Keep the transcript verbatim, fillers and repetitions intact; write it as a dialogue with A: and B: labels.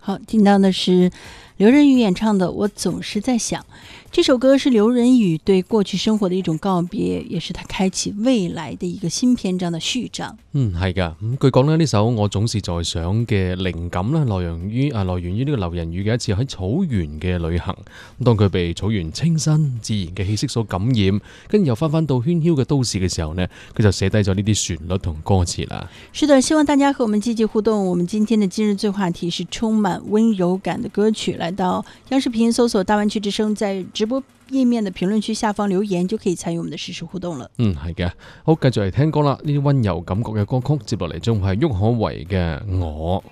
A: 好，听到的是刘仁宇演唱的《我总是在想》。这首歌是劉仁宇對過去生活的一種告別，也是他開啟未來的一個新篇章的序章。
B: 嗯，係噶。咁據講咧，呢首《我總是在想》嘅靈感咧，來源於啊，來源於呢個劉仁宇嘅一次喺草原嘅旅行。咁當佢被草原清新自然嘅氣息所感染，跟住又翻返到喧囂嘅都市嘅時候呢，佢就寫低咗呢啲旋律同歌詞啦。
A: 是的，希望大家和我們積極互動。我們今天的今日最話題是充滿溫柔感的歌曲，來到央視頻搜索大灣區之聲，在直播頁面的評論區下方留言，就可以參與我們的實時互動了。
B: 嗯，係嘅。好，繼續嚟聽歌啦。呢啲溫柔感覺嘅歌曲，接落嚟將會係郁可唯嘅《我》。